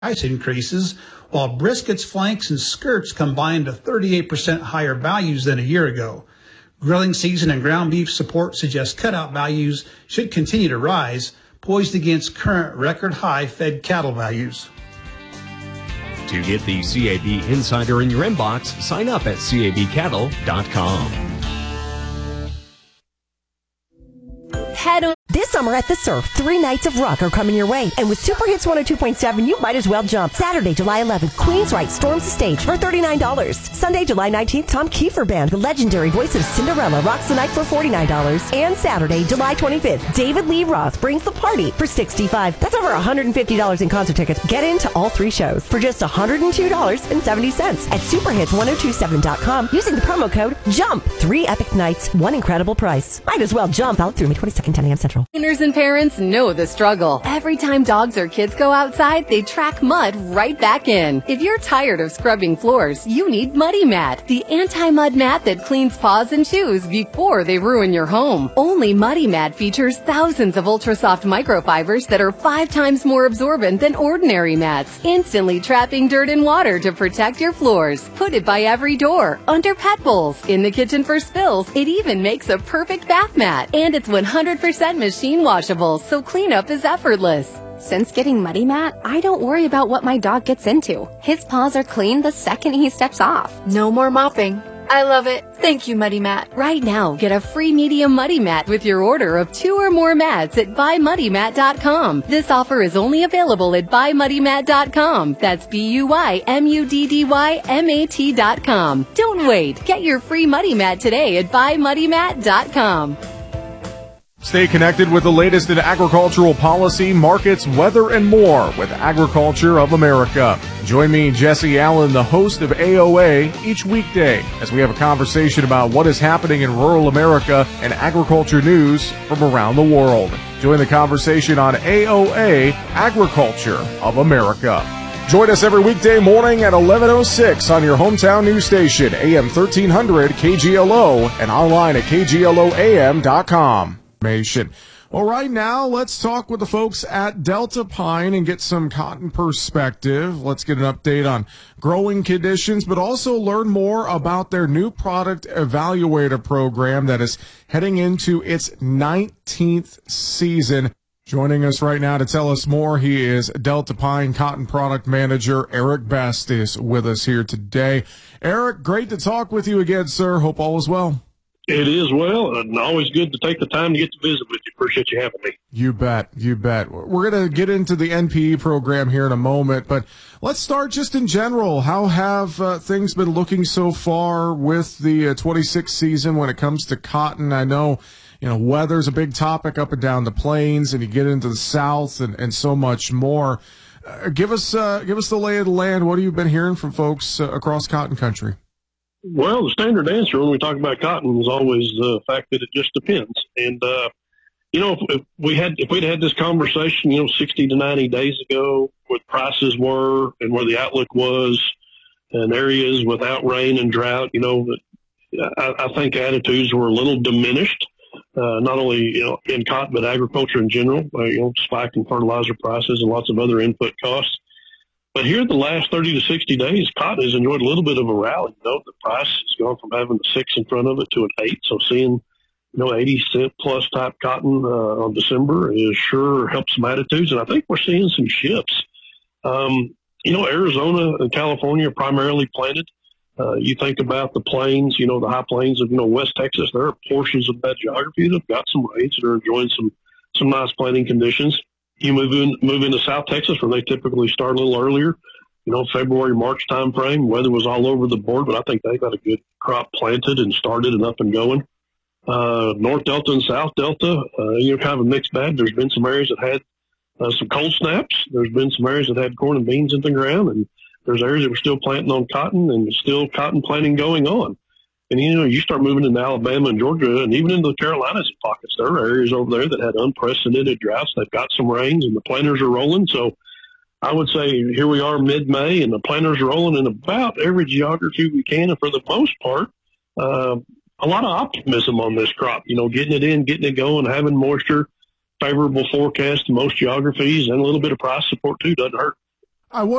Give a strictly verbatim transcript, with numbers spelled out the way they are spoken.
price increases, while briskets, flanks, and skirts combined to thirty-eight percent higher values than a year ago. Grilling season and ground beef support suggests cutout values should continue to rise, poised against current record high fed cattle values. To get the C A B Insider in your inbox, sign up at C A B cattle dot com. Head on. This summer at the Surf, three nights of rock are coming your way. And with Super Hits one oh two point seven, you might as well jump. Saturday, July eleventh, Queensryche storms the stage for thirty-nine dollars. Sunday, July nineteenth, Tom Kiefer Band, the legendary voice of Cinderella, rocks the night for forty-nine dollars. And Saturday, July twenty-fifth, David Lee Roth brings the party for sixty-five dollars. That's over one hundred fifty dollars in concert tickets. Get into all three shows for just one hundred two dollars and seventy cents at super hits ten twenty-seven dot com using the promo code JUMP. Three epic nights, one incredible price. Might as well jump out through May twenty-second, ten a.m. Central. Trainers and parents know the struggle. Every time dogs or kids go outside, they track mud right back in. If you're tired of scrubbing floors, you need Muddy Mat, the anti-mud mat that cleans paws and shoes before they ruin your home. Only Muddy Mat features thousands of ultra-soft microfibers that are five times more absorbent than ordinary mats, instantly trapping dirt and water to protect your floors. Put it by every door, under pet bowls, in the kitchen for spills. It even makes a perfect bath mat. And it's one hundred percent machine washable, so cleanup is effortless. Since getting Muddy Mat, I don't worry about what my dog gets into. His paws are clean the second he steps off. No more mopping. I love it. Thank you, Muddy Mat. Right now, get a free medium Muddy Mat with your order of two or more mats at buy muddy mat dot com. This offer is only available at buy muddy mat dot com. That's B U Y M U D D Y M A T dot com. Don't wait. Get your free Muddy Mat today at buy muddy mat dot com. Stay connected with the latest in agricultural policy, markets, weather, and more with Agriculture of America. Join me, Jesse Allen, the host of A O A, each weekday as we have a conversation about what is happening in rural America and agriculture news from around the world. Join the conversation on A O A, Agriculture of America. Join us every weekday morning at eleven oh six on your hometown news station, A M thirteen hundred K G L O, and online at K G L O A M dot com. Well, right now, let's talk with the folks at Delta Pine and get some cotton perspective. Let's get an update on growing conditions, but also learn more about their new product evaluator program that is heading into its nineteenth season. Joining us right now to tell us more, he is Delta Pine Cotton Product Manager Eric Best is with us here today. Eric, great to talk with you again, sir. Hope all is well. It is well, and always good to take the time to get to visit with you. Appreciate you having me. You bet, you bet. We're going to get into the N P E program here in a moment, but let's start just in general. How have uh, things been looking so far with the uh, twenty-sixth season when it comes to cotton? I know, you know, weather's a big topic up and down the plains, and you get into the south and, and so much more. Uh, give us uh, give us the lay of the land. What have you been hearing from folks uh, across cotton country? Well, the standard answer when we talk about cotton is always the fact that it just depends. And, uh, you know, if, if we had, if we'd had this conversation, you know, sixty to ninety days ago, what prices were and where the outlook was and areas without rain and drought, you know, I, I think attitudes were a little diminished, uh, not only, you know, in cotton, but agriculture in general, uh, you know, spike in fertilizer prices and lots of other input costs. But here, the last thirty to sixty days, cotton has enjoyed a little bit of a rally. You know, the price has gone from having a six in front of it to an eight. So seeing, you know, eighty cent plus type cotton uh, on December is sure helps some attitudes. And I think we're seeing some shifts. Um, you know, Arizona and California are primarily planted. Uh, you think about the plains, you know, the high plains of, you know, West Texas. There are portions of that geography that have got some rains that are enjoying some, some nice planting conditions. You move in, move into South Texas, where they typically start a little earlier, you know, February, March time frame. Weather was all over the board, but I think they got a good crop planted and started and up and going. Uh, North Delta and South Delta, uh, you know, kind of a mixed bag. There's been some areas that had uh, some cold snaps. There's been some areas that had corn and beans in the ground, and there's areas that were still planting on cotton and still cotton planting going on. And, you know, you start moving into Alabama and Georgia and even into the Carolinas in pockets. There are areas over there that had unprecedented droughts. They've got some rains and the planters are rolling. So I would say here we are mid-May and the planters are rolling in about every geography we can. And for the most part, uh, a lot of optimism on this crop, you know, getting it in, getting it going, having moisture, favorable forecast in most geographies, and a little bit of price support too doesn't hurt. I want